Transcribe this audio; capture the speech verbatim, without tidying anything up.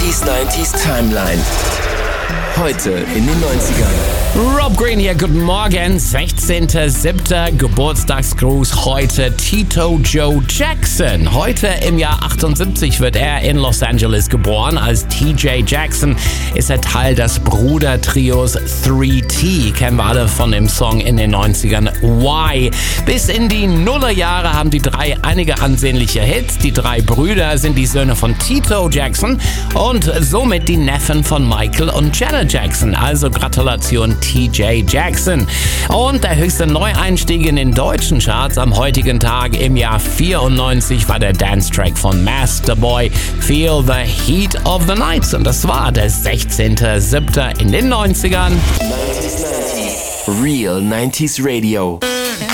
achtziger, neunziger Timeline. Heute in den neunzigern. Rob Green hier, guten Morgen. sechzehnter siebter Geburtstagsgruß heute Tito Joe Jackson. Heute im Jahr achtundsiebzig wird er in Los Angeles geboren. Als T J Jackson ist er Teil des Brudertrios drei T. Kennen wir alle von dem Song in den neunzigern Why. Bis in die Nullerjahre haben die drei einige ansehnliche Hits. Die drei Brüder sind die Söhne von Tito Jackson und somit die Neffen von Michael und Janet Jackson. Also Gratulation T J Jackson. Und der höchste Neueinstieg in den deutschen Charts am heutigen Tag im Jahr vierundneunzig war der Dance-Track von Masterboy, Feel the Heat of the Night. Und das war der sechzehnter siebter in den neunzigern. Real neunziger Radio.